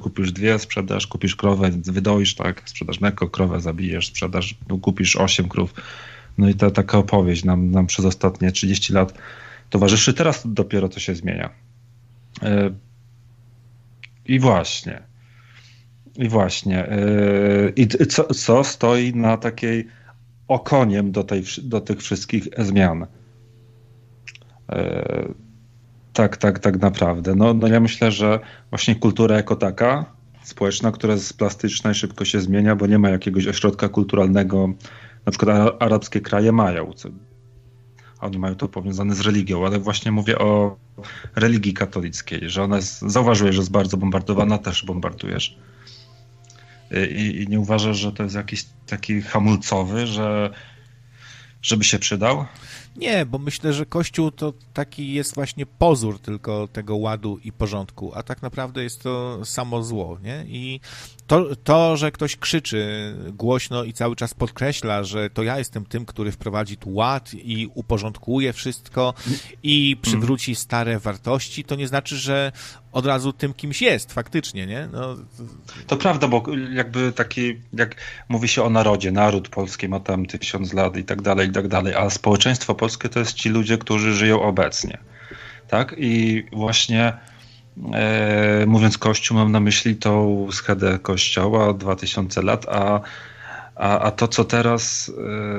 kupisz 2, sprzedasz, kupisz krowę, wydoisz, tak, sprzedasz mleko, krowę zabijesz, sprzedasz, kupisz 8 krów. No i taka opowieść nam przez ostatnie 30 lat towarzyszy. Teraz dopiero to się zmienia. I właśnie. I co stoi na takiej okoniem do tych wszystkich zmian? Tak naprawdę. No ja myślę, że właśnie kultura jako taka, społeczna, która jest plastyczna i szybko się zmienia, bo nie ma jakiegoś ośrodka kulturalnego, na przykład arabskie kraje mają. Oni mają to powiązane z religią, ale właśnie mówię o religii katolickiej, że ona jest, zauważyłeś, że jest bardzo bombardowana, też bombardujesz. I nie uważasz, że to jest jakiś taki hamulcowy, żeby się przydał? Nie, bo myślę, że Kościół to taki jest właśnie pozór tylko tego ładu i porządku, a tak naprawdę jest to samo zło, nie? I to, że ktoś krzyczy głośno i cały czas podkreśla, że to ja jestem tym, który wprowadzi tu ład i uporządkuje wszystko i przywróci stare wartości, to nie znaczy, że od razu tym kimś jest faktycznie, nie? No. To prawda, bo jakby taki, jak mówi się o narodzie, naród polski ma tam 1000 lat i tak dalej, a społeczeństwo polskie to jest ci ludzie, którzy żyją obecnie, tak? I właśnie mówiąc Kościół, mam na myśli tą schedę Kościoła 2000 lat, a to, co teraz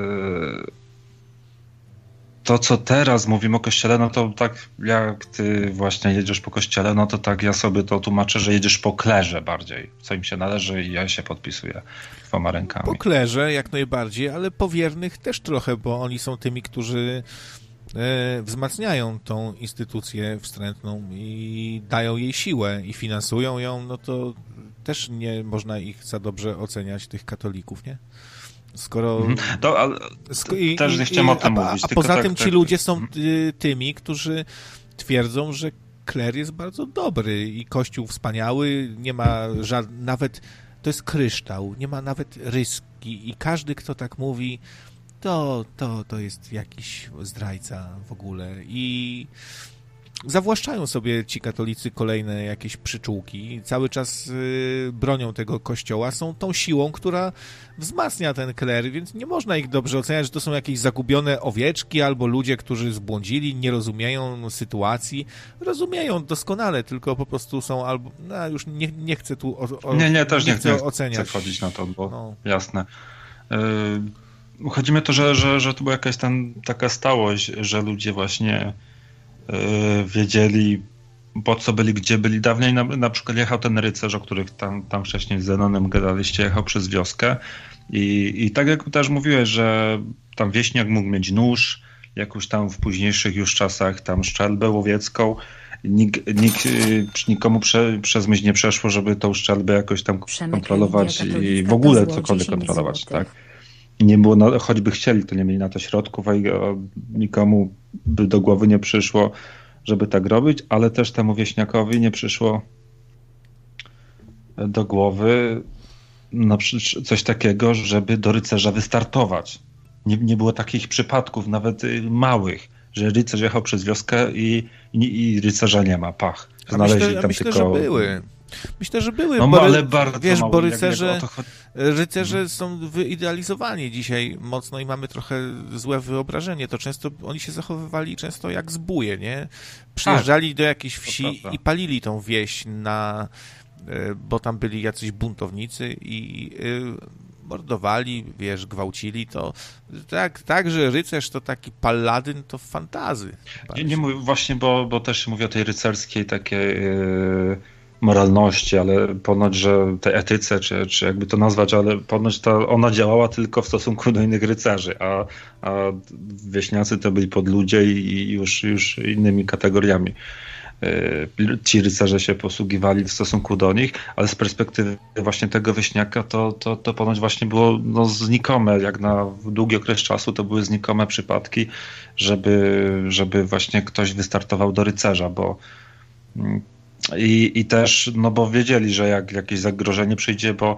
mówimy o Kościele, no to tak jak ty właśnie jedziesz po Kościele, no to tak ja sobie to tłumaczę, że jedziesz po klerze bardziej, co im się należy i ja się podpisuję 2 rękami. Po klerze jak najbardziej, ale po wiernych też trochę, bo oni są tymi, którzy wzmacniają tą instytucję wstrętną i dają jej siłę i finansują ją, no to też nie można ich za dobrze oceniać, tych katolików, nie? Skoro... też nie chciałem o tym mówić. A poza tym ci ludzie są tymi, którzy twierdzą, że kler jest bardzo dobry i Kościół wspaniały, nie ma nawet, to jest kryształ, nie ma nawet ryski i każdy, kto tak mówi, to jest jakiś zdrajca w ogóle i zawłaszczają sobie ci katolicy kolejne jakieś przyczółki, cały czas bronią tego kościoła, są tą siłą, która wzmacnia ten kler, więc nie można ich dobrze oceniać, że to są jakieś zagubione owieczki albo ludzie, którzy zbłądzili, nie rozumieją sytuacji. Rozumieją doskonale, tylko po prostu są albo... No już nie chcę tu też nie chcę oceniać. Chcę wchodzić na to, bo jasne. Chodzi mi o to, że to była jakaś tam taka stałość, że ludzie właśnie wiedzieli, po co byli, gdzie byli. Dawniej na przykład jechał ten rycerz, o których tam wcześniej z Zenonem gadaliście, jechał przez wioskę i tak jak też mówiłeś, że tam wieśniak mógł mieć nóż, jakąś tam w późniejszych już czasach tam szczelbę łowiecką. Nikomu przez myśl nie przeszło, żeby tą szczelbę jakoś tam kontrolować i w ogóle cokolwiek kontrolować, tak? Nie było, choćby chcieli, to nie mieli na to środków, a nikomu by do głowy nie przyszło, żeby tak robić, ale też temu wieśniakowi nie przyszło do głowy coś takiego, żeby do rycerza wystartować. Nie było takich przypadków, nawet małych, że rycerz jechał przez wioskę i rycerza nie ma, pach. Znaleźli tam myślę, tylko... że były. Myślę, że były, no, ale bardzo wiesz, mało, bo rycerze są wyidealizowani dzisiaj mocno i mamy trochę złe wyobrażenie. To często oni się zachowywali często jak zbóje, nie? Przyjeżdżali do jakiejś wsi i palili tą wieś bo tam byli jacyś buntownicy i mordowali, wiesz, gwałcili, to tak, że rycerz to taki paladyn, to fantazy. Nie mówię właśnie, bo też się mówi o tej rycerskiej takiej moralności, ale ponoć, że tej etyce, czy jakby to nazwać, ale ponoć ona działała tylko w stosunku do innych rycerzy, a wieśniacy to byli podludzie i już innymi kategoriami. Ci rycerze się posługiwali w stosunku do nich, ale z perspektywy właśnie tego wieśniaka to ponoć właśnie było znikome, jak na długi okres czasu to były znikome przypadki, żeby właśnie ktoś wystartował do rycerza, bo i też, no bo wiedzieli, że jak jakieś zagrożenie przyjdzie, bo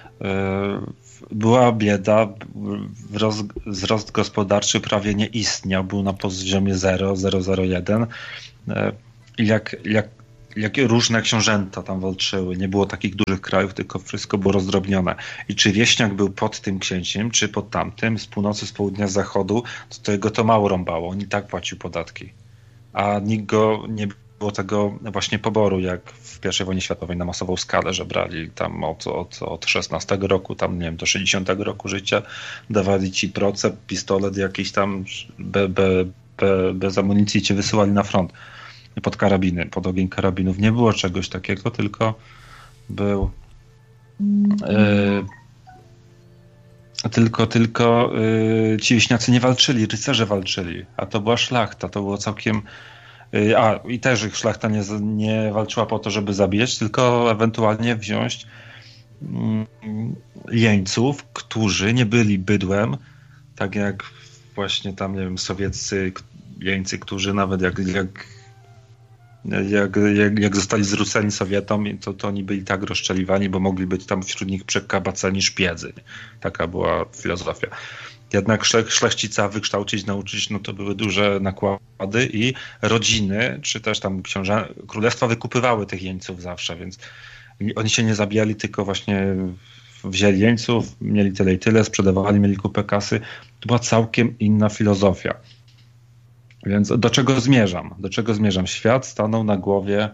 była bieda, wzrost gospodarczy prawie nie istniał, był na poziomie 0,001. I jak jakie różne książęta tam walczyły. Nie było takich dużych krajów, tylko wszystko było rozdrobnione. I czy wieśniak był pod tym księciem, czy pod tamtym, z północy, z południa, z zachodu, to jego to mało rąbało. On i tak płacił podatki. A nikt go nie było tego właśnie poboru, jak w I wojnie światowej na masową skalę, że brali tam od 16 roku, tam nie wiem, do 60 roku życia, dawali ci procep, pistolet jakiś tam bez amunicji cię wysyłali na front pod karabiny, pod ogień karabinów. Nie było czegoś takiego, tylko był ci wieśniacy nie walczyli, rycerze walczyli, a to była szlachta, to było całkiem i też ich szlachta nie walczyła po to, żeby zabijać, tylko ewentualnie wziąć jeńców, którzy nie byli bydłem, tak jak właśnie tam, nie wiem, sowieccy jeńcy, którzy nawet jak zostali zwróceni Sowietom, to oni byli tak rozstrzeliwani, bo mogli być tam wśród nich przekabaceni szpiedzy. Taka była filozofia. Jednak szlachcica wykształcić, nauczyć, no to były duże nakłady i rodziny, czy też tam królestwa wykupywały tych jeńców zawsze, więc oni się nie zabijali, tylko właśnie wzięli jeńców, mieli tyle i tyle, sprzedawali, mieli kupę kasy. To była całkiem inna filozofia. Więc do czego zmierzam? Do czego zmierzam? Świat stanął na głowie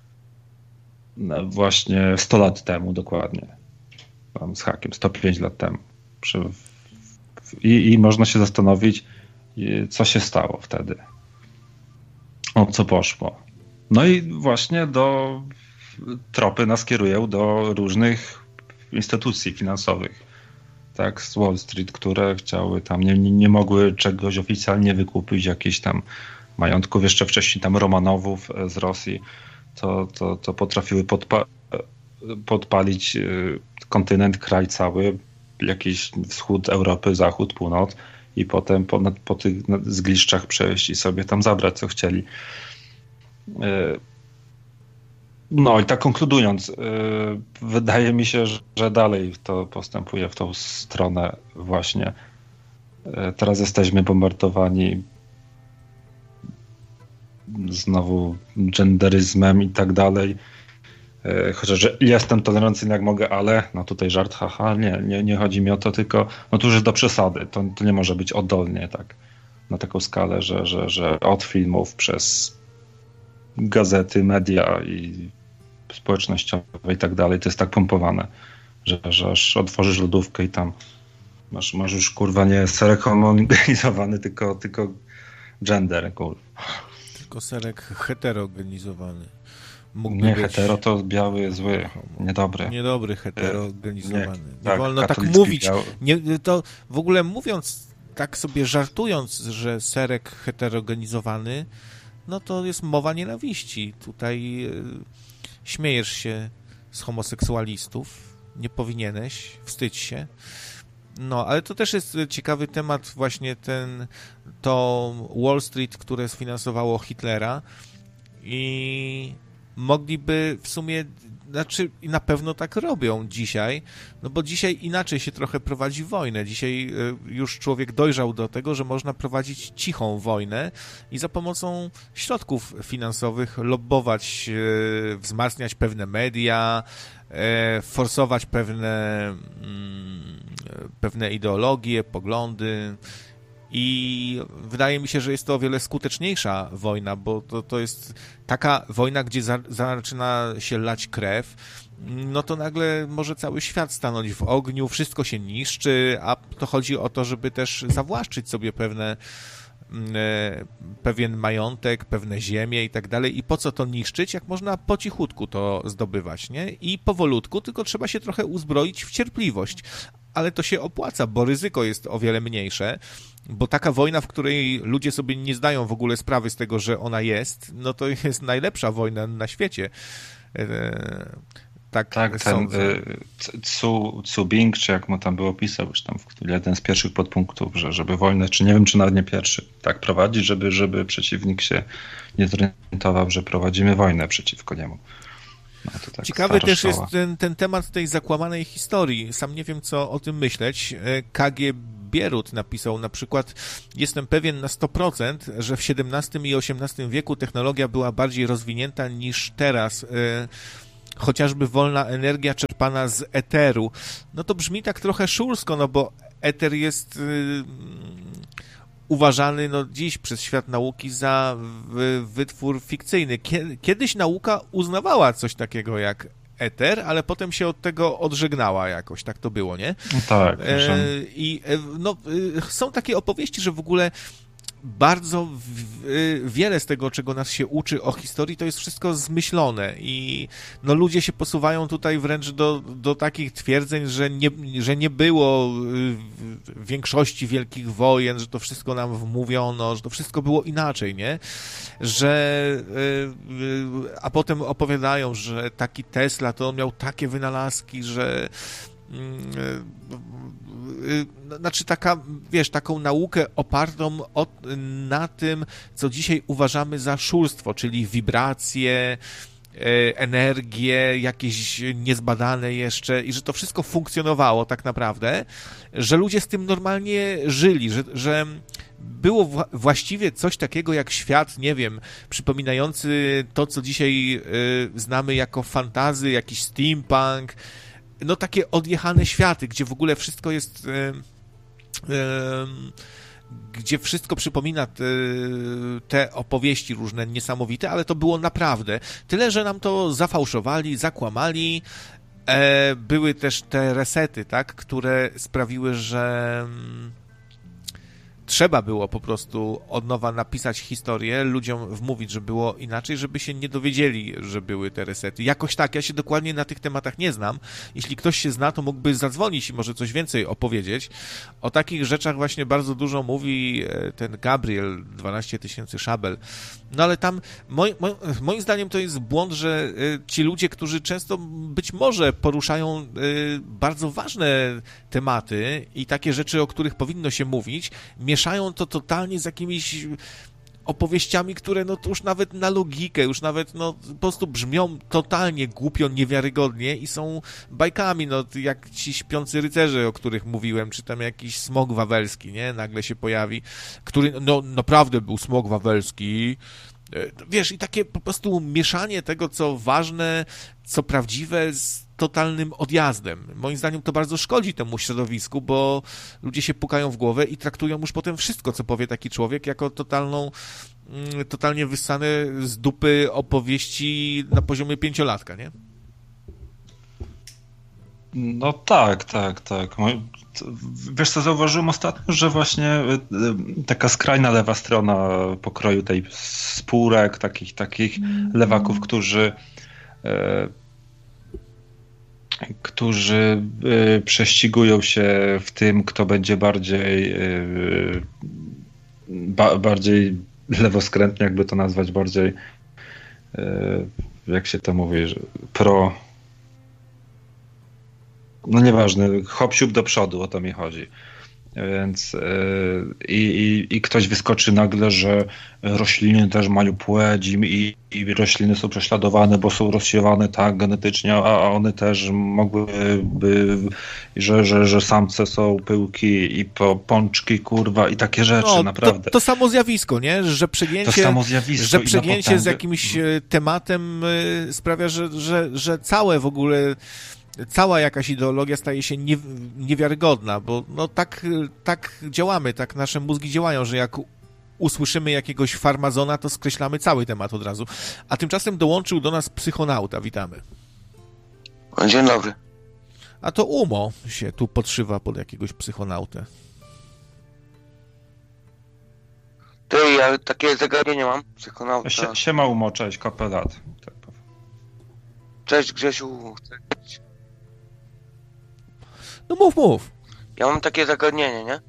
właśnie 100 lat temu dokładnie. Tam z hakiem, 105 lat temu. I można się zastanowić, co się stało wtedy. O co poszło. No i właśnie tropy nas kierują do różnych instytucji finansowych. Tak, z Wall Street, które chciały tam, nie mogły czegoś oficjalnie wykupić, jakichś tam majątków, jeszcze wcześniej tam Romanowów z Rosji, to potrafiły podpalić kontynent, kraj cały, jakiś wschód Europy, zachód, północ i potem po tych zgliszczach przejść i sobie tam zabrać, co chcieli. No i tak konkludując, wydaje mi się, że dalej to postępuje w tą stronę właśnie. Teraz jesteśmy bombardowani znowu genderyzmem i tak dalej. Chociaż jestem tolerancyjny jak mogę, ale no tutaj żart, haha, nie chodzi mi o to, tylko no to już jest do przesady. To nie może być oddolnie tak na taką skalę, że od filmów przez gazety, media i społecznościowe i tak dalej, to jest tak pompowane, że aż otworzysz lodówkę i tam masz już kurwa nie serek homogenizowany, tylko gender, kurwa. Tylko serek heterogenizowany. Nie być... hetero to biały, zły, niedobry. Niedobry, heterogenizowany. Nie tak, wolno tak mówić. Nie, to w ogóle mówiąc, tak sobie żartując, że serek heterogenizowany, no to jest mowa nienawiści. Tutaj śmiejesz się z homoseksualistów, nie powinieneś, wstydź się. No, ale to też jest ciekawy temat, właśnie to Wall Street, które sfinansowało Hitlera i mogliby w sumie, znaczy na pewno tak robią dzisiaj, no bo dzisiaj inaczej się trochę prowadzi wojnę. Dzisiaj już człowiek dojrzał do tego, że można prowadzić cichą wojnę i za pomocą środków finansowych lobbować, wzmacniać pewne media, forsować pewne ideologie, poglądy. I wydaje mi się, że jest to o wiele skuteczniejsza wojna, bo to jest taka wojna, gdzie zaczyna się lać krew, no to nagle może cały świat stanąć w ogniu, wszystko się niszczy, a to chodzi o to, żeby też zawłaszczyć sobie pewien majątek, pewne ziemie i tak dalej. I po co to niszczyć, jak można po cichutku to zdobywać, nie? I powolutku, tylko trzeba się trochę uzbroić w cierpliwość. Ale to się opłaca, bo ryzyko jest o wiele mniejsze, bo taka wojna, w której ludzie sobie nie zdają w ogóle sprawy z tego, że ona jest, no to jest najlepsza wojna na świecie. Tak sądzę. Cu Bing, czy jak mu tam było pisał, już tam jeden z pierwszych podpunktów, żeby wojnę, czy nie wiem, czy nawet nie pierwszy, tak prowadzić, żeby przeciwnik się nie zorientował, że prowadzimy wojnę przeciwko niemu. No, tak ciekawy też jest ten temat tej zakłamanej historii. Sam nie wiem, co o tym myśleć. KGB Bierut napisał na przykład: jestem pewien na 100%, że w XVII i XVIII wieku technologia była bardziej rozwinięta niż teraz. Chociażby wolna energia czerpana z eteru. No to brzmi tak trochę szursko, no bo eter jest uważany dziś przez świat nauki za wytwór fikcyjny. Kiedyś nauka uznawała coś takiego jak eter, ale potem się od tego odżegnała jakoś, tak to było, nie? No tak. Są takie opowieści, że w ogóle bardzo wiele z tego, czego nas się uczy o historii, to jest wszystko zmyślone i ludzie się posuwają tutaj wręcz do takich twierdzeń, że nie było większości wielkich wojen, że to wszystko nam wmówiono, że to wszystko było inaczej, nie? A potem opowiadają, że taki Tesla to on miał takie wynalazki, że znaczy taką naukę opartą na tym, co dzisiaj uważamy za szurstwo, czyli wibracje, energię, jakieś niezbadane jeszcze i że to wszystko funkcjonowało tak naprawdę, że ludzie z tym normalnie żyli, że było właściwie coś takiego jak świat, nie wiem, przypominający to, co dzisiaj znamy jako fantazy, jakiś steampunk, takie odjechane światy, gdzie w ogóle wszystko jest, gdzie wszystko przypomina te opowieści różne niesamowite, ale to było naprawdę. Tyle, że nam to zafałszowali, zakłamali. Były też te resety, tak, które sprawiły, że trzeba było po prostu od nowa napisać historię, ludziom wmówić, że było inaczej, żeby się nie dowiedzieli, że były te resety. Jakoś tak, ja się dokładnie na tych tematach nie znam. Jeśli ktoś się zna, to mógłby zadzwonić i może coś więcej opowiedzieć. O takich rzeczach właśnie bardzo dużo mówi ten Gabriel, 12 000 szabel. Ale tam moim zdaniem to jest błąd, że ci ludzie, którzy często być może poruszają bardzo ważne tematy i takie rzeczy, o których powinno się mówić, mieszają to totalnie z jakimiś opowieściami, które to już nawet na logikę, już nawet po prostu brzmią totalnie głupio, niewiarygodnie i są bajkami, jak ci śpiący rycerze, o których mówiłem, czy tam jakiś smok wawelski, nie? Nagle się pojawi, który naprawdę był smok wawelski. Wiesz, i takie po prostu mieszanie tego, co ważne, co prawdziwe z totalnym odjazdem. Moim zdaniem to bardzo szkodzi temu środowisku, bo ludzie się pukają w głowę i traktują już potem wszystko, co powie taki człowiek, jako totalnie wyssane z dupy opowieści na poziomie 5-latka, nie? No tak. Wiesz co, zauważyłem ostatnio, że właśnie taka skrajna lewa strona pokroju tej spórek, takich lewaków, którzy prześcigują się w tym, kto będzie bardziej lewoskrętnie, jakby to nazwać, bardziej jak się to mówi, że nieważne, hop siup do przodu, o to mi chodzi. Więc i ktoś wyskoczy nagle, że rośliny też mają płeć i rośliny są prześladowane, bo są rozsiewane tak genetycznie, a one też mogłyby, że samce są pyłki i pączki, kurwa, i takie rzeczy, naprawdę. To samo zjawisko, nie? Że przegięcie z jakimś tematem sprawia, że cała jakaś ideologia staje się niewiarygodna, bo tak działamy, tak nasze mózgi działają, że jak usłyszymy jakiegoś farmazona, to skreślamy cały temat od razu. A tymczasem dołączył do nas psychonauta. Witamy. Dzień dobry. A to Umo się tu podszywa pod jakiegoś psychonautę. Ja takie zagadnienie mam, psychonauta. Siema Umo, cześć, kopelat. Cześć Grzesiu. No mów. Ja mam takie zagadnienie, nie?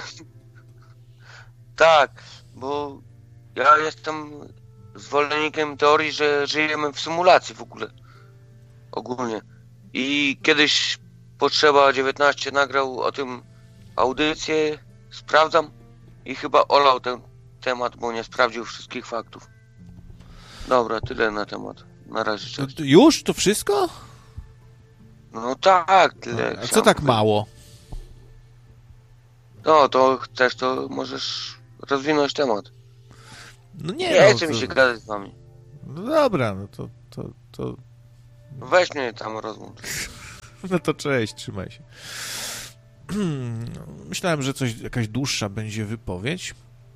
Tak, bo ja jestem zwolennikiem teorii, że żyjemy w symulacji w ogóle. Ogólnie. I kiedyś Potrzeba 19 nagrał o tym audycję, sprawdzam i chyba olał ten temat, bo nie sprawdził wszystkich faktów. Dobra, tyle na temat. Na razie. Cześć. Już? To wszystko? No tak, tyle. A co tak mało? No, to chcesz, to możesz rozwinąć temat. No nie, Nie no, chce mi się gadać z wami. no dobra, no to... Weź mnie tam rozmów. No to cześć, trzymaj się. Myślałem, że jakaś dłuższa będzie wypowiedź.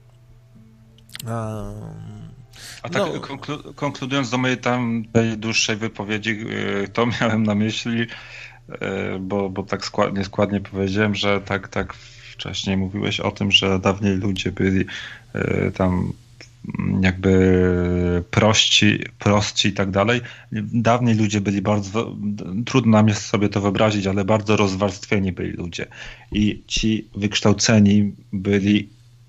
A tak konkludując do mojej tej dłuższej wypowiedzi, to miałem na myśli, bo tak nieskładnie powiedziałem, że tak wcześniej mówiłeś o tym, że dawniej ludzie byli tam jakby prostsi i tak dalej. Dawniej ludzie byli bardzo, trudno nam jest sobie to wyobrazić, ale bardzo rozwarstwieni byli ludzie. I ci wykształceni byli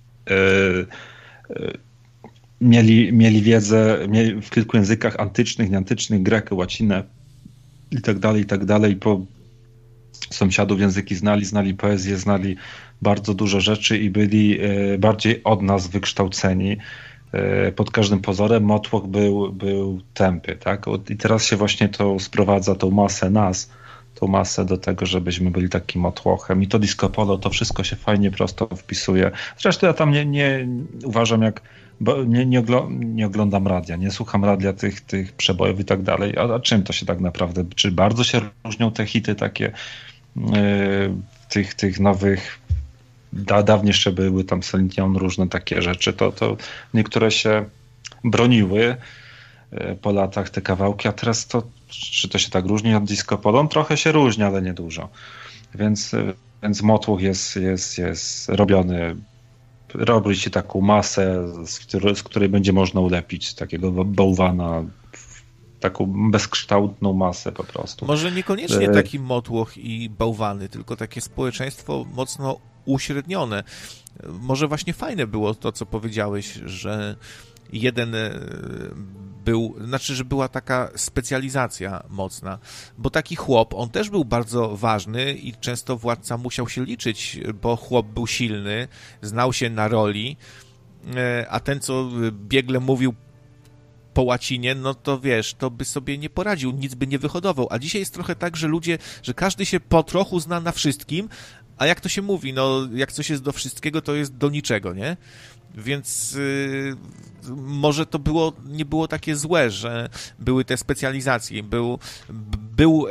mieli wiedzę w kilku językach antycznych, nieantycznych, grekę, łacinę i tak dalej. Po sąsiadów języki znali poezję, znali bardzo dużo rzeczy i byli bardziej od nas wykształceni. Pod każdym pozorem motłoch był tępy, tak? I teraz się właśnie to sprowadza, tą masę do tego, żebyśmy byli takim motłochem. I to disco polo, to wszystko się fajnie prosto wpisuje. Zresztą ja tam nie uważam, bo nie oglądam radia, nie słucham radia tych przebojów i tak dalej. A czym to się tak naprawdę, czy bardzo się różnią te hity takie tych nowych, dawniej jeszcze były tam Celine Dion, różne takie rzeczy, to niektóre się broniły po latach te kawałki, a teraz czy to się tak różni od disco polo? Trochę się różni, ale nie dużo. Więc motłoch jest robiony, robi się taką masę, z której będzie można ulepić takiego bałwana, taką bezkształtną masę po prostu. Może niekoniecznie taki motłoch i bałwany, tylko takie społeczeństwo mocno uśrednione. Może właśnie fajne było to, co powiedziałeś, że jeden że była taka specjalizacja mocna, bo taki chłop, on też był bardzo ważny i często władca musiał się liczyć, bo chłop był silny, znał się na roli, a ten, co biegle mówił po łacinie, no to wiesz, to by sobie nie poradził, nic by nie wyhodował. A dzisiaj jest trochę tak, że każdy się po trochu zna na wszystkim, a jak to się mówi, no jak coś jest do wszystkiego, to jest do niczego, nie? Więc może to nie było takie złe, że były te specjalizacje. Był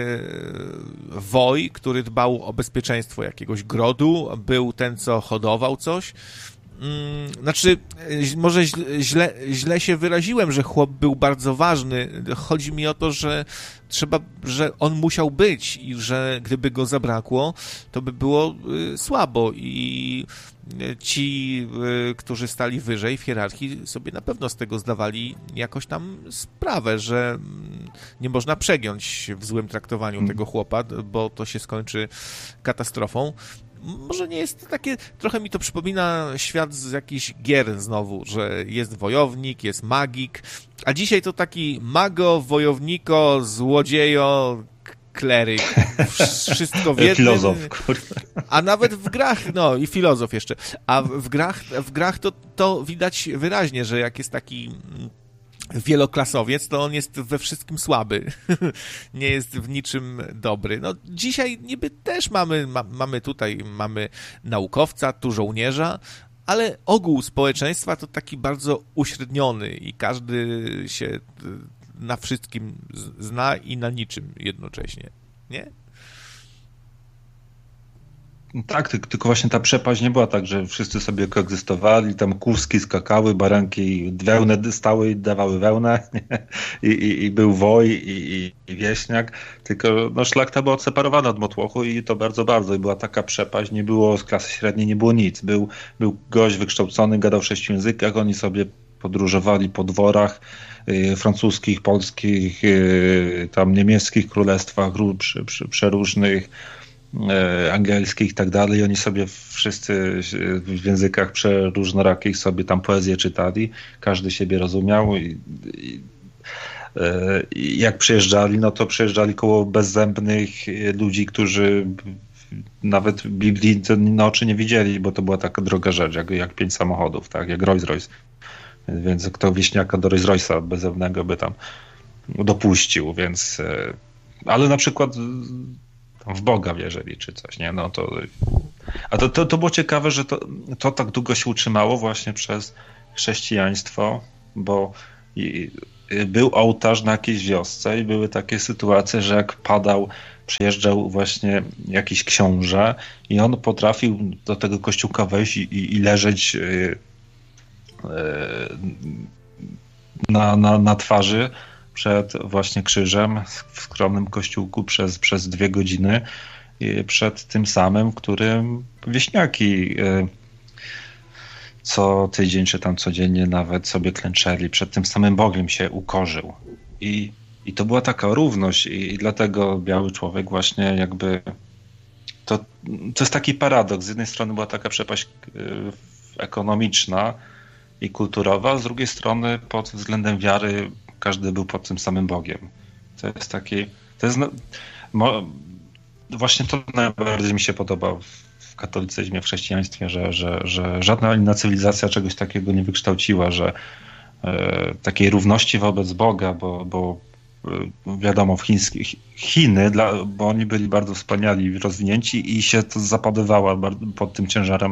woj, który dbał o bezpieczeństwo jakiegoś grodu, był ten, co hodował coś. Znaczy, może źle się wyraziłem, że chłop był bardzo ważny. Chodzi mi o to, że on musiał być i że gdyby go zabrakło, to by było słabo i ci, którzy stali wyżej w hierarchii, sobie na pewno z tego zdawali jakoś tam sprawę, że nie można przegiąć w złym traktowaniu tego chłopa, bo to się skończy katastrofą. Może nie jest takie, trochę mi to przypomina świat z jakichś gier znowu, że jest wojownik, jest magik, a dzisiaj to taki mago, wojowniko, złodziejo, kleryk, wszystko w jednym. Filozof, kurwa. A nawet w grach, no i filozof jeszcze, a w grach to widać wyraźnie, że jak jest taki wieloklasowiec, to on jest we wszystkim słaby. Nie jest w niczym dobry. No dzisiaj niby też mamy naukowca, tu żołnierza, ale ogół społeczeństwa to taki bardzo uśredniony i każdy się na wszystkim zna i na niczym jednocześnie. Nie? Tak, tylko właśnie ta przepaść nie była tak, że wszyscy sobie koegzystowali, tam kózki skakały, baranki wełnę stały i dawały wełnę i był woj i wieśniak, tylko no, szlachta była odseparowana od motłochu i to bardzo, bardzo. I była taka przepaść, nie było z klasy średniej, nie było nic. Był gość wykształcony, gadał w 6 językach, oni sobie podróżowali po dworach francuskich, polskich, tam niemieckich królestwach, przeróżnych, angielskich i tak dalej. Oni sobie wszyscy w językach przeróżnorakich sobie tam poezję czytali. Każdy siebie rozumiał i jak przyjeżdżali, no to przyjeżdżali koło bezzębnych ludzi, którzy nawet Biblii na oczy nie widzieli, bo to była taka droga rzecz, jak 5 samochodów, tak, jak Rolls Royce. Więc kto wieśniaka do Rolls Royce'a bezzębnego by tam dopuścił, więc ale na przykład tam w Boga wierzyli czy coś, nie? No to... A to było ciekawe, że to tak długo się utrzymało właśnie przez chrześcijaństwo, bo był ołtarz na jakiejś wiosce i były takie sytuacje, że jak przyjeżdżał właśnie jakiś książę i on potrafił do tego kościółka wejść i leżeć na twarzy przed właśnie krzyżem w skromnym kościółku przez 2 godziny przed tym samym, którym wieśniaki co tydzień czy tam codziennie nawet sobie klęczeli, przed tym samym Bogiem się ukorzył. I to była taka równość i dlatego biały człowiek właśnie jakby to jest taki paradoks. Z jednej strony była taka przepaść ekonomiczna i kulturowa, z drugiej strony pod względem wiary każdy był pod tym samym Bogiem. Właśnie to najbardziej mi się podoba w katolicyzmie, w chrześcijaństwie, że żadna inna cywilizacja czegoś takiego nie wykształciła, że takiej równości wobec Boga, bo wiadomo, Chiny, bo oni byli bardzo wspaniali i rozwinięci i się to zapadowało pod tym ciężarem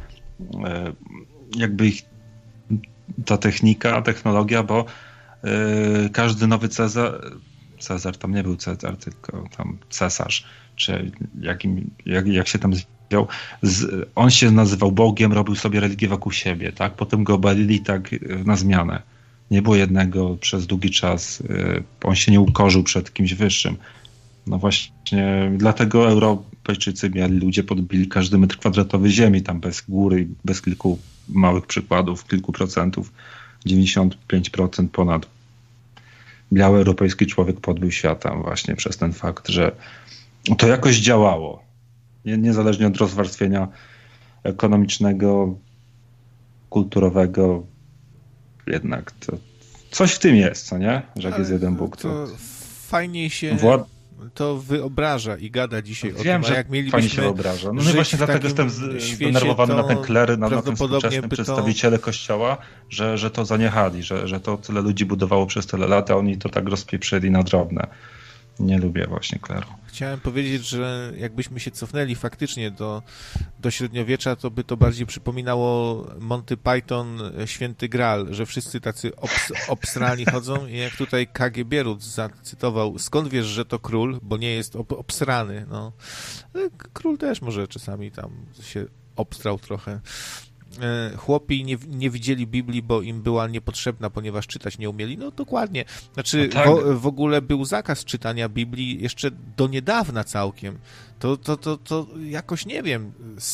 jakby ich ta technologia, bo każdy nowy Cezar, tam nie był Cezar, tylko tam cesarz, czy jak się tam związał, on się nazywał Bogiem, robił sobie religię wokół siebie, tak? Potem go obalili tak na zmianę. Nie było jednego przez długi czas, on się nie ukorzył przed kimś wyższym. No właśnie, dlatego Europejczycy ludzie podbili każdy metr kwadratowy ziemi, tam bez góry, bez kilku małych przykładów, kilku procentów, 95% ponad. Biały europejski człowiek podbił świata właśnie przez ten fakt, że to jakoś działało. Niezależnie od rozwarstwienia ekonomicznego, kulturowego, jednak to coś w tym jest, co nie? Że jak jest jeden Bóg, to fajniej się to wyobraża i gada dzisiaj o tym, że jak mielibyśmy fajnie się wyobraża. No właśnie dlatego jestem zdenerwowany na ten klery, na tym współczesnym przedstawiciele Kościoła, że to zaniechali, że to tyle ludzi budowało przez tyle lat, a oni to tak rozpieprzyli na drobne. Nie lubię właśnie kleru. Chciałem powiedzieć, że jakbyśmy się cofnęli faktycznie do średniowiecza, to by to bardziej przypominało Monty Python, Święty Graal, że wszyscy tacy obsrani chodzą i jak tutaj K.G. Bierut zacytował, skąd wiesz, że to król, bo nie jest obsrany. No. Król też może czasami tam się obstrał trochę. Chłopi nie widzieli Biblii, bo im była niepotrzebna, ponieważ czytać nie umieli. No dokładnie. Znaczy, no tak. w ogóle był zakaz czytania Biblii jeszcze do niedawna całkiem. To jakoś, nie wiem,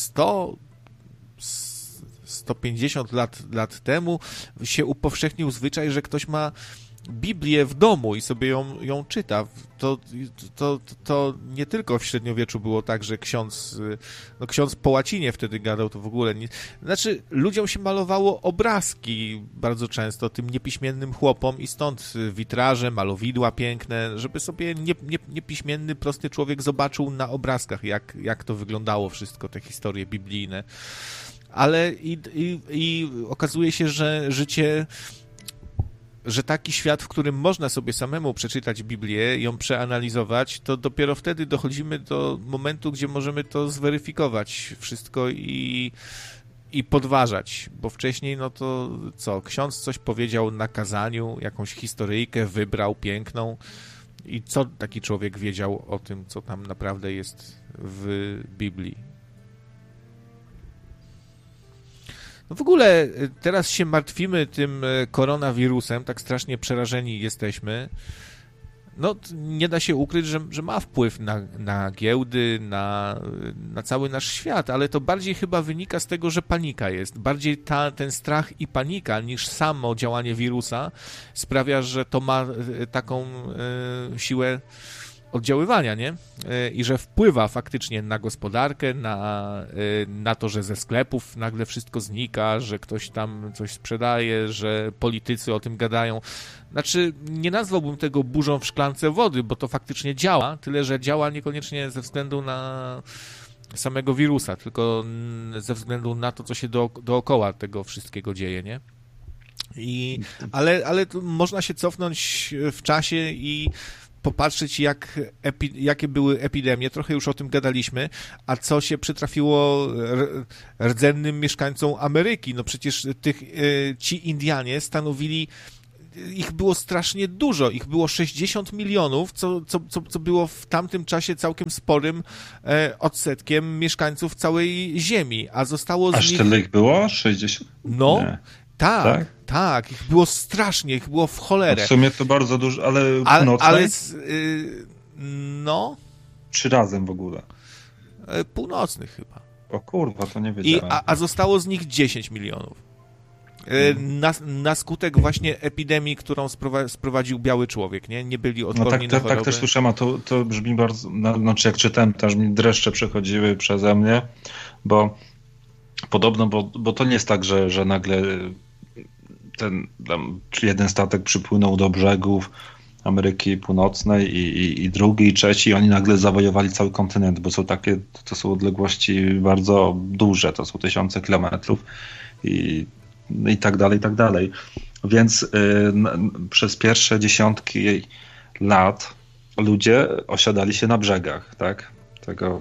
150 lat temu się upowszechnił zwyczaj, że ktoś ma Biblię w domu i sobie ją czyta. To nie tylko w średniowieczu było tak, że ksiądz po łacinie wtedy gadał, to w ogóle nie. Znaczy, ludziom się malowało obrazki bardzo często, tym niepiśmiennym chłopom i stąd witraże, malowidła piękne, żeby sobie niepiśmienny, prosty człowiek zobaczył na obrazkach, jak to wyglądało wszystko, te historie biblijne. Ale i okazuje się, że taki świat, w którym można sobie samemu przeczytać Biblię, ją przeanalizować, to dopiero wtedy dochodzimy do momentu, gdzie możemy to zweryfikować wszystko i podważać, bo wcześniej, no to co, ksiądz coś powiedział na kazaniu, jakąś historyjkę wybrał piękną i co taki człowiek wiedział o tym, co tam naprawdę jest w Biblii. No w ogóle teraz się martwimy tym koronawirusem, tak strasznie przerażeni jesteśmy. No nie da się ukryć, że ma wpływ na giełdy, na cały nasz świat, ale to bardziej chyba wynika z tego, że panika jest. Bardziej ten strach i panika niż samo działanie wirusa sprawia, że to ma taką siłę oddziaływania, nie? I że wpływa faktycznie na gospodarkę, na to, że ze sklepów nagle wszystko znika, że ktoś tam coś sprzedaje, że politycy o tym gadają. Znaczy, nie nazwałbym tego burzą w szklance wody, bo to faktycznie działa, tyle że działa niekoniecznie ze względu na samego wirusa, tylko ze względu na to, co się dookoła tego wszystkiego dzieje, nie? Ale można się cofnąć w czasie i popatrzeć, jakie były epidemie, trochę już o tym gadaliśmy, a co się przytrafiło rdzennym mieszkańcom Ameryki. No przecież ci Indianie stanowili, ich było strasznie dużo, ich było 60 milionów, co było w tamtym czasie całkiem sporym odsetkiem mieszkańców całej ziemi, a zostało z Aż nich... tyle ich było? 60? No, Nie. tak, ich było strasznie, ich było w cholerę. No w sumie to bardzo dużo, ale północnej? No. 3 razem w ogóle. Północnych chyba. O kurwa, to nie wiedziałem. A zostało z nich 10 milionów. Na skutek właśnie epidemii, którą sprowadził biały człowiek, nie? Nie byli odporni na choroby. Tak też słyszałem, a to brzmi bardzo... Znaczy jak czytałem, też mi dreszcze przechodziły przeze mnie, bo podobno, bo to nie jest tak, że nagle jeden statek przypłynął do brzegów Ameryki Północnej i drugi, i trzeci, i oni nagle zawojowali cały kontynent, bo to są odległości bardzo duże, to są 1000 kilometrów i tak dalej, i tak dalej. Więc przez pierwsze dziesiątki lat ludzie osiadali się na brzegach, tak? Tego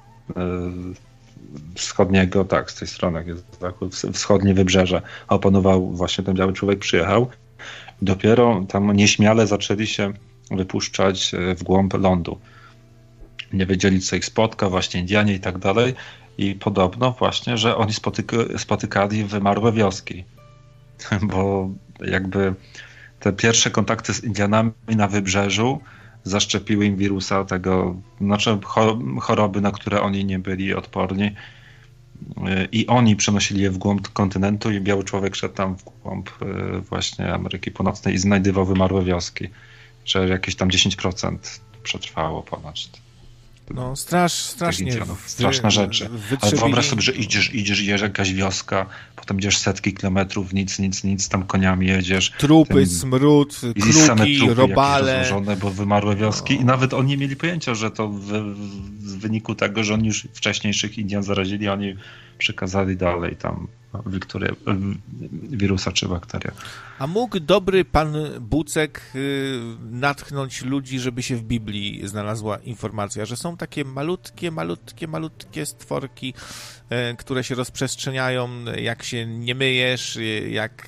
wschodniego, tak, z tej strony, jak jest wschodnie wybrzeże, opanował właśnie ten biały człowiek, przyjechał. Dopiero tam nieśmiale zaczęli się wypuszczać w głąb lądu. Nie wiedzieli, co ich spotka, właśnie Indianie i tak dalej. I podobno właśnie, że oni spotykali wymarłe wioski. Bo jakby te pierwsze kontakty z Indianami na wybrzeżu zaszczepiły im wirusa tego, znaczy choroby, na które oni nie byli odporni. I oni przenosili je w głąb kontynentu i biały człowiek szedł tam w głąb właśnie Ameryki Północnej i znajdywał wymarłe wioski. Że jakieś tam 10% przetrwało ponoć. No strasznie. Straszne rzeczy. Ale wyobraź sobie, że idziesz jakaś wioska, potem idziesz setki kilometrów, nic, tam koniami jedziesz. Trupy, smród, kruki, robale. Rozłożone, bo wymarłe wioski i nawet oni nie mieli pojęcia, że to w wyniku tego, że oni już wcześniejszych Indian zarazili, oni przekazali dalej tam wirusa czy bakterię. A mógł dobry pan Bucek natchnąć ludzi, żeby się w Biblii znalazła informacja, że są takie malutkie stworki, które się rozprzestrzeniają, jak się nie myjesz, jak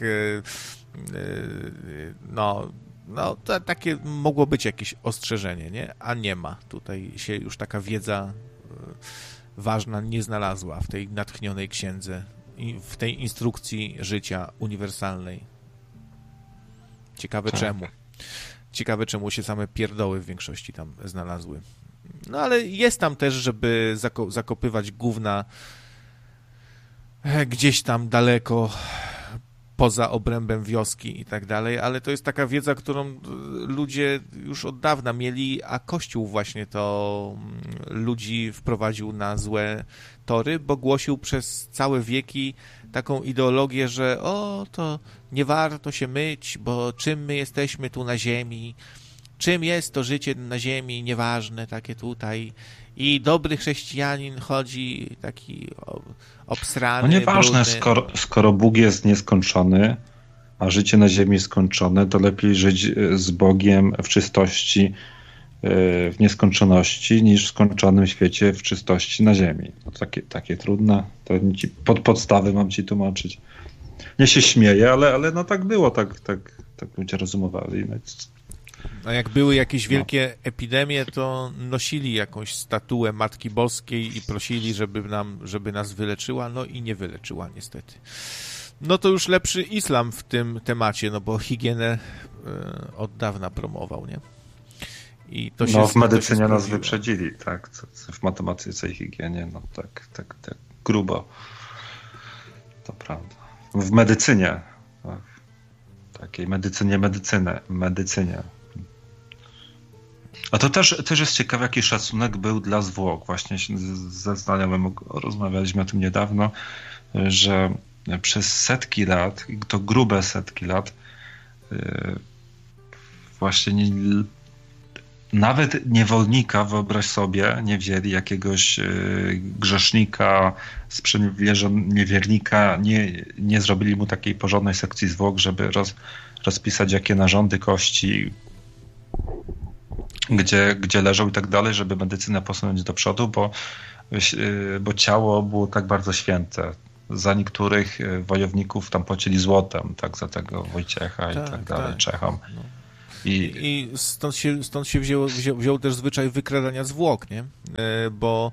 to takie mogło być jakieś ostrzeżenie, nie? A nie ma. Tutaj się już taka wiedza ważna nie znalazła w tej natchnionej księdze i w tej instrukcji życia uniwersalnej. Ciekawe czemu się same pierdoły w większości tam znalazły. No ale jest tam też, żeby zakopywać gówna gdzieś tam daleko poza obrębem wioski i tak dalej, ale to jest taka wiedza, którą ludzie już od dawna mieli, a Kościół właśnie to ludzi wprowadził na złe tory, bo głosił przez całe wieki taką ideologię, że to nie warto się myć, bo czym my jesteśmy tu na ziemi, czym jest to życie na ziemi, nieważne takie tutaj. I dobry chrześcijanin chodzi taki obsrany, no nieważne, skoro Bóg jest nieskończony, a życie na ziemi jest skończone, to lepiej żyć z Bogiem w czystości, w nieskończoności, niż w skończonym świecie w czystości na ziemi. No takie trudne, to podstawy mam ci tłumaczyć. Nie się śmieję, ale no tak było, tak ludzie rozumowali. A jak były jakieś wielkie epidemie, to nosili jakąś statuę Matki Boskiej i prosili, żeby nas wyleczyła, no i nie wyleczyła niestety. No to już lepszy islam w tym temacie, no bo higienę od dawna promował, nie? I to się, w medycynie nas wyprzedzili, tak? W matematyce i higienie, no tak grubo. To prawda. W medycynie, tak. Takiej medycynie. A to też jest ciekawe, jaki szacunek był dla zwłok. Właśnie ze znajomym rozmawialiśmy o tym niedawno, że przez setki lat, i to grube setki lat, właśnie nawet niewolnika, wyobraź sobie, nie wzięli jakiegoś grzesznika, niewiernika, nie zrobili mu takiej porządnej sekcji zwłok, żeby rozpisać, jakie narządy kości gdzie leżą i tak dalej, żeby medycynę posunąć do przodu, bo ciało było tak bardzo święte. Za niektórych wojowników tam płacili złotem, tak, za tego Wojciecha i tak dalej, tak. Czechom. No. I stąd się wziął też zwyczaj wykradania zwłok, nie? Bo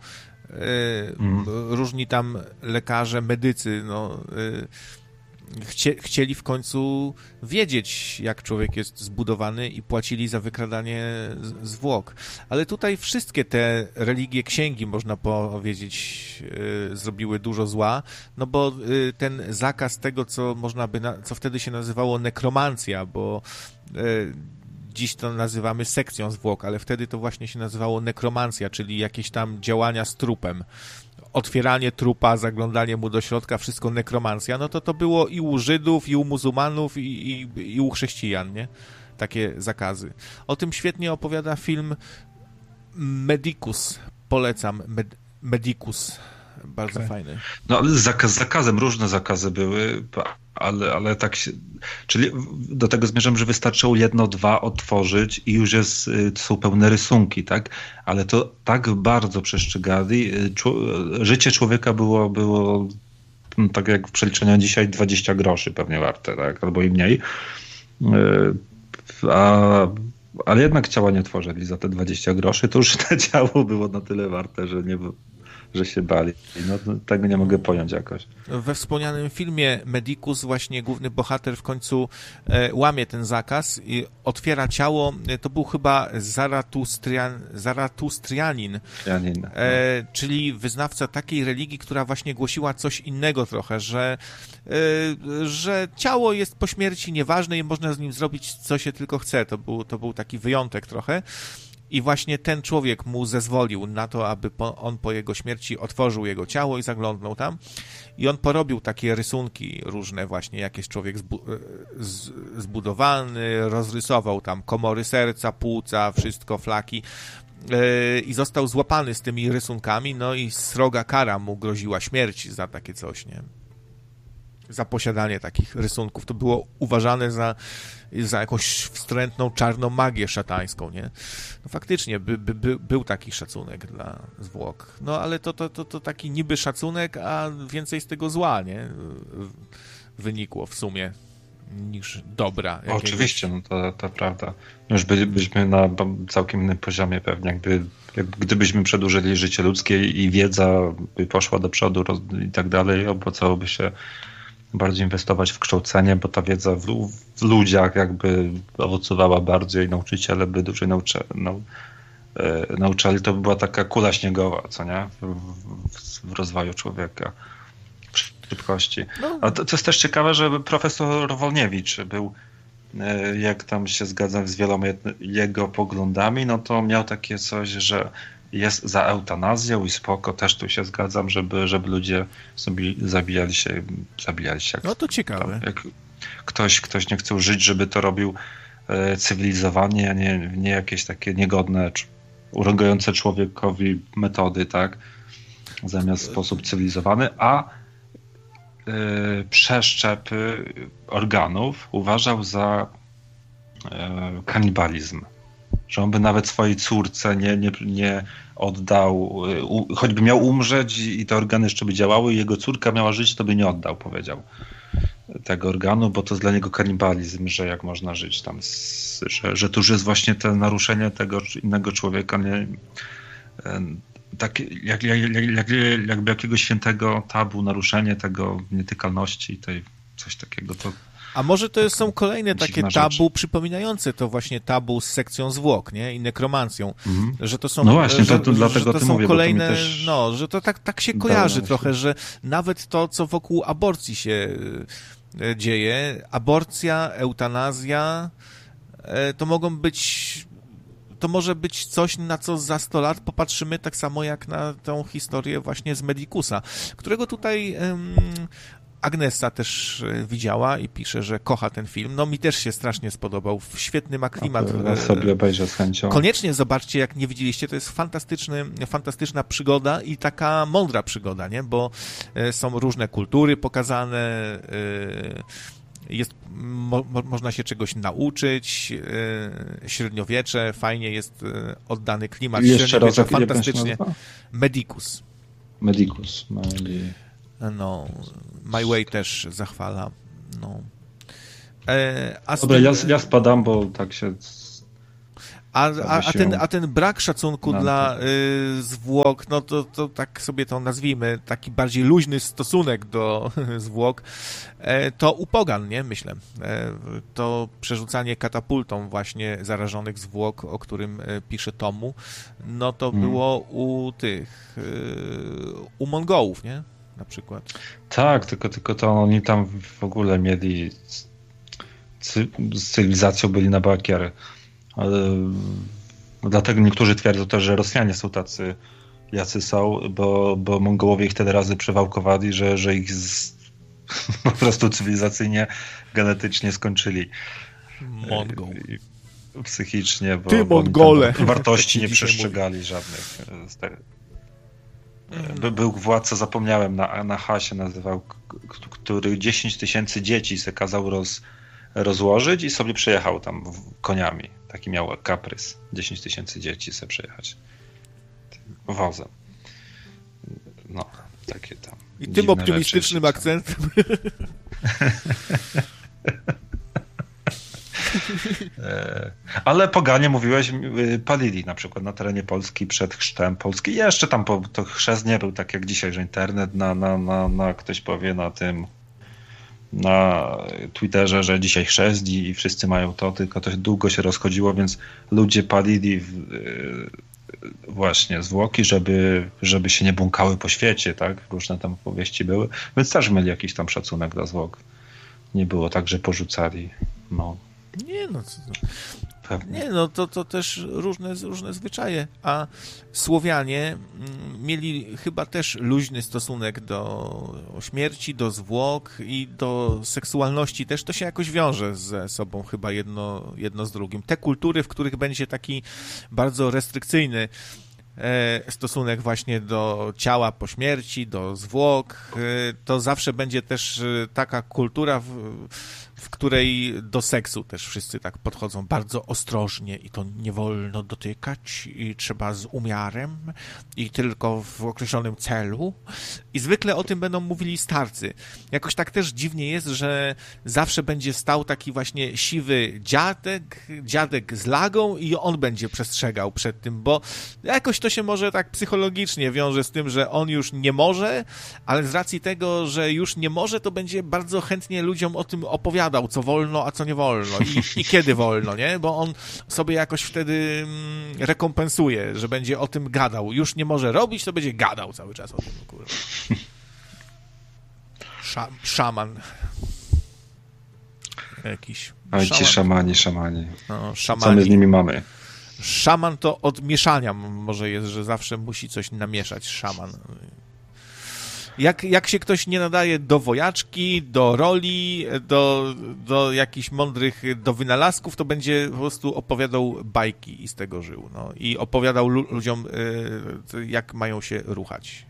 różni tam lekarze, medycy, chcieli w końcu wiedzieć, jak człowiek jest zbudowany i płacili za wykradanie zwłok. Ale tutaj wszystkie te religie, księgi, można powiedzieć, zrobiły dużo zła, no bo ten zakaz tego, co wtedy się nazywało nekromancja, bo dziś to nazywamy sekcją zwłok, ale wtedy to właśnie się nazywało nekromancja, czyli jakieś tam działania z trupem. Otwieranie trupa, zaglądanie mu do środka, wszystko nekromancja, no to było i u Żydów, i u muzułmanów, i u chrześcijan, nie? Takie zakazy. O tym świetnie opowiada film Medicus. Polecam. Medicus. Bardzo fajny. No ale zakazem, różne zakazy były, ale tak się... Czyli do tego zmierzam, że wystarczyło 1, 2 otworzyć i już są pełne rysunki, tak? Ale to tak bardzo przestrzegali. Życie człowieka było tak jak w przeliczeniu dzisiaj 20 groszy pewnie warte, tak? Albo i mniej. Ale jednak ciała nie tworzyli za te 20 groszy, to już to ciało było na tyle warte, że się bali. No tego nie mogę pojąć jakoś. We wspomnianym filmie Medicus właśnie główny bohater w końcu łamie ten zakaz i otwiera ciało. To był chyba Zaratustrianin, czyli wyznawca takiej religii, która właśnie głosiła coś innego trochę, że ciało jest po śmierci nieważne i można z nim zrobić, co się tylko chce. To był taki wyjątek trochę. I właśnie ten człowiek mu zezwolił na to, aby on po jego śmierci otworzył jego ciało i zaglądnął tam. I on porobił takie rysunki różne właśnie, jak jest człowiek zbudowany, rozrysował tam komory serca, płuca, wszystko, flaki. I został złapany z tymi rysunkami, no i sroga kara mu groziła śmierć za takie coś, nie? Za posiadanie takich rysunków. To było uważane za jakąś wstrętną, czarną magię szatańską, nie? No faktycznie, był taki szacunek dla zwłok. No ale to taki niby szacunek, a więcej z tego zła, nie? Wynikło w sumie niż dobra. Oczywiście, no to prawda. Już bylibyśmy na całkiem innym poziomie pewnie, gdybyśmy przedłużyli życie ludzkie i wiedza by poszła do przodu i tak dalej, opłacałoby się bardziej inwestować w kształcenie, bo ta wiedza w ludziach jakby owocowała bardziej, nauczyciele by dłużej nauczali, to by była taka kula śniegowa, co nie? W rozwoju człowieka, w szybkości. A to jest też ciekawe, że profesor Wolniewicz był, jak tam się zgadzam z wieloma jego poglądami, no to miał takie coś, że jest za eutanazją i spoko, też tu się zgadzam, żeby ludzie sobie zabijali się. No to ciekawe. Jak ktoś nie chce żyć, żeby to robił cywilizowanie, a nie jakieś takie niegodne, urągające człowiekowi metody, tak? Zamiast w sposób cywilizowany, a przeszczepy organów uważał za kanibalizm. Że on by nawet swojej córce nie oddał, choćby miał umrzeć i te organy jeszcze by działały i jego córka miała żyć, to by nie oddał, powiedział, tego organu, bo to jest dla niego kanibalizm, że jak można żyć tam, że to już jest właśnie to naruszenie tego innego człowieka, nie, tak jakby jakiegoś świętego tabu, naruszenie tego nietykalności, coś takiego, to... A może to są kolejne takie tabu przypominające to właśnie tabu z sekcją zwłok, nie? I nekromancją. Że to są, no właśnie, to dlatego to ty są mówię, kolejne, też... że to tak się kojarzy trochę, że nawet to, co wokół aborcji się dzieje, aborcja, eutanazja, to może być coś, na co za 100 lat popatrzymy tak samo jak na tę historię właśnie z Medicusa, którego tutaj Agnieszka też widziała i pisze, że kocha ten film. No mi też się strasznie spodobał. Świetny ma klimat. Ja sobie obejrzę z chęcią. Koniecznie zobaczcie, jak nie widzieliście. To jest fantastyczna przygoda i taka mądra przygoda, nie? Bo są różne kultury pokazane, można się czegoś nauczyć, średniowiecze, fajnie jest oddany klimat średniowiecza, fantastycznie. Medicus. No, My Way też zachwala. No. Dobra, ja spadam, bo tak się... A ten brak szacunku dla zwłok, no to tak sobie to nazwijmy, taki bardziej luźny stosunek do zwłok, to upogan, nie? Myślę. To przerzucanie katapultą właśnie zarażonych zwłok, o którym pisze Tomu, no to było u Mongołów, nie? Na przykład. Tak, tylko to oni tam w ogóle mieli z cywilizacją byli na bakier. Ale dlatego niektórzy twierdzą też, że Rosjanie są jacy są, bo Mongołowie ich tyle razy przewałkowali, że ich po prostu cywilizacyjnie, genetycznie skończyli. Mongol. Psychicznie, bo Ty, Mongole! Wartości nie przestrzegali żadnych. Był władca, zapomniałem, na H się nazywał, który 10 000 dzieci se kazał rozłożyć i sobie przejechał tam koniami. Taki miał kaprys. 10 000 dzieci se przejechać wozem. No, takie tam. I tym optymistycznym akcentem. Ale poganie, mówiłeś, palili na przykład na terenie Polski przed chrztem Polski. Jeszcze tam to chrzest nie był tak jak dzisiaj, że internet ktoś powie na Twitterze, że dzisiaj chrzest i wszyscy mają to, tylko to długo się rozchodziło, więc ludzie palili właśnie zwłoki, żeby się nie błąkały po świecie, tak? Różne tam opowieści były, więc też mieli jakiś tam szacunek dla zwłok. Nie było tak, że porzucali. No. Nie no, nie no, to też różne zwyczaje, a Słowianie mieli chyba też luźny stosunek do śmierci, do zwłok i do seksualności też, to się jakoś wiąże ze sobą chyba jedno z drugim. Te kultury, w których będzie taki bardzo restrykcyjny stosunek właśnie do ciała po śmierci, do zwłok, to zawsze będzie też taka kultura, w której do seksu też wszyscy tak podchodzą bardzo ostrożnie i to nie wolno dotykać i trzeba z umiarem i tylko w określonym celu i zwykle o tym będą mówili starcy. Jakoś tak też dziwnie jest, że zawsze będzie stał taki właśnie siwy dziadek z lagą i on będzie przestrzegał przed tym, bo jakoś to się może tak psychologicznie wiąże z tym, że on już nie może, ale z racji tego, że już nie może, to będzie bardzo chętnie ludziom o tym opowiadał, co wolno, a co nie wolno i kiedy wolno, nie? Bo on sobie jakoś wtedy rekompensuje, że będzie o tym gadał. Już nie może robić, to będzie gadał cały czas o tym, kurwa. Szaman. Jakiś. Oj, ci szamani. No, szamani. Co my z nimi mamy? Szaman to od mieszania może jest, że zawsze musi coś namieszać szaman. Jak się ktoś nie nadaje do wojaczki, do roli, do jakichś mądrych, do wynalazków, to będzie po prostu opowiadał bajki i z tego żył. No. I opowiadał ludziom, jak mają się ruchać.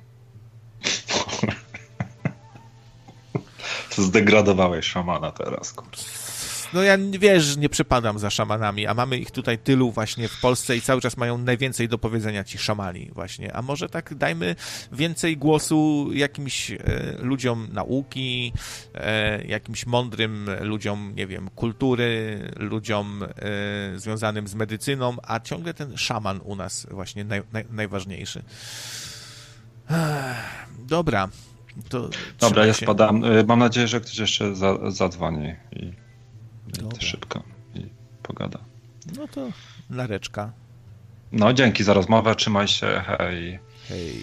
To zdegradowałeś szamana teraz, kurczę. No ja, wiesz, nie przepadam za szamanami, a mamy ich tutaj tylu właśnie w Polsce i cały czas mają najwięcej do powiedzenia ci szamani właśnie. A może tak dajmy więcej głosu jakimś ludziom nauki, jakimś mądrym ludziom, nie wiem, kultury, ludziom związanym z medycyną, a ciągle ten szaman u nas właśnie najważniejszy. Dobra. Dobra, ja spadam. Mam nadzieję, że ktoś jeszcze zadzwoni i szybko i pogada. No to nareczka. No, dzięki za rozmowę, trzymaj się, hej. Hej.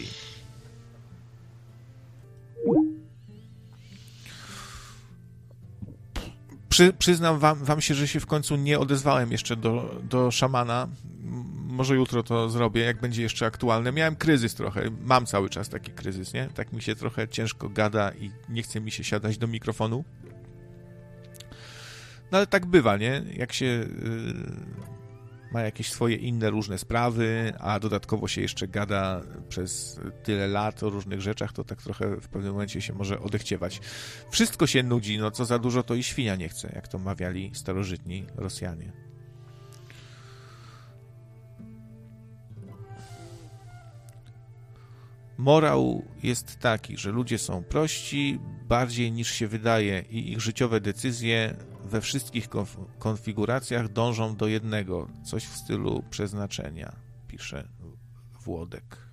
Przyznam wam się, że się w końcu nie odezwałem jeszcze do szamana. Może jutro to zrobię, jak będzie jeszcze aktualne. Miałem kryzys trochę, mam cały czas taki kryzys, nie? Tak mi się trochę ciężko gada i nie chce mi się siadać do mikrofonu. No ale tak bywa, nie? Jak się ma jakieś swoje inne różne sprawy, a dodatkowo się jeszcze gada przez tyle lat o różnych rzeczach, to tak trochę w pewnym momencie się może odechciewać. Wszystko się nudzi, no co za dużo to i świnia nie chce, jak to mawiali starożytni Rosjanie. Morał jest taki, że ludzie są prości bardziej niż się wydaje i ich życiowe decyzje we wszystkich konfiguracjach dążą do jednego, coś w stylu przeznaczenia, pisze Włodek.